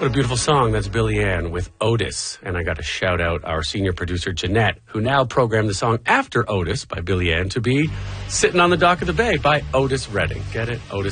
What a beautiful song. That's Billy Ann with Otis. And I got to shout out our senior producer, Jeanette, who now programmed the song After Otis by Billy Ann to be Sitting on the Dock of the Bay by Otis Redding. Get it? Otis